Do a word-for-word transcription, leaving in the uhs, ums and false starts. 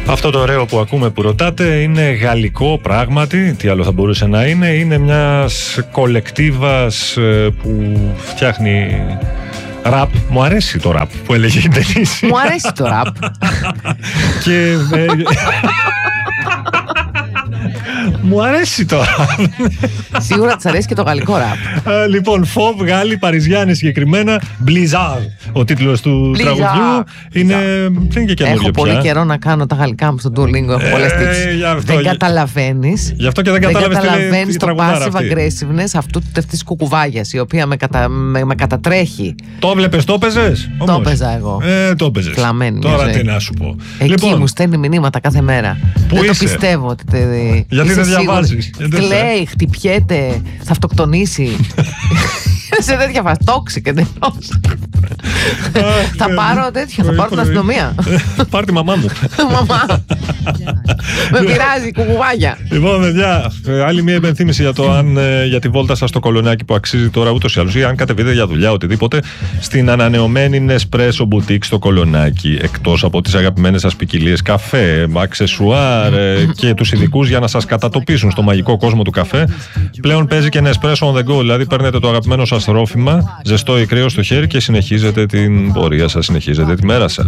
Αυτό το ωραίο που ακούμε που ρωτάτε είναι γαλλικό πράγματι. Τι άλλο θα μπορούσε να είναι? Είναι μιας κολεκτίβας που φτιάχνει ραπ. Μου αρέσει το ραπ που έλεγε η Ντενίση. Μου αρέσει το ραπ. Και μου αρέσει το ραπ. Σίγουρα της αρέσει και το γαλλικό ραπ. Λοιπόν, Φοβ, Γάλλοι, Παριζιάνοι συγκεκριμένα. Blizzard, ο τίτλος του Blizzard. τραγουδιού. Είναι, δεν είναι και καινούριο Έχω πολύ πια. καιρό να κάνω τα γαλλικά μου στο Duolingo. Έχω πολλές Ε, τύψεις. γι' αυτό, Δεν γι- καταλαβαίνεις. Γι' αυτό και δεν κατάλαβες τι λέει καταλαβαίνεις η το τραγουδάρα passive αυτή. aggressiveness αυτού αυτής της κουκουβάγιας, η οποία με, κατα, με, με κατατρέχει. Το βλέπεις, το έπαιζες? Το έπαιζα εγώ. Ε, το έπαιζες. Κλαμμένη μια Τώρα ζωή. τι να σου πω. Εκεί Λοιπόν, μου στέλνει μηνύματα κάθε μέρα. Πού δεν είσαι? το πιστεύω ότι. τε- Γιατί είσαι δεν σίγουρη. διαβάζεις? Γιατί δεν Κλαίει, χτυπιέται, θα αυτοκτονήσει. Σε τέτοια φάση. Τόξικ εντελώς. Θα πάρω τέτοιο, θα πάρω την αστυνομία. πάρ' τη μαμά μου. Μαμά. Με πειράζει, κουκουβάγια. Λοιπόν, παιδιά, ε, άλλη μια υπενθύμηση για, το αν, ε, για τη βόλτα σας στο Κολονάκι που αξίζει τώρα ούτως ή άλλως, ή αν κατεβείτε για δουλειά, οτιδήποτε, στην ανανεωμένη Nespresso Boutique στο Κολονάκι. Εκτός από τις αγαπημένες σας ποικιλίες καφέ, αξεσουάρ ε, και τους ειδικούς για να σας κατατοπίσουν στο μαγικό κόσμο του καφέ, πλέον παίζει και Nespresso on the go. Δηλαδή, παίρνετε το αγαπημένο σας ρόφημα, ζεστό ή κρύο στο χέρι και συνεχίζετε την πορεία σας, συνεχίζετε τη μέρα σας.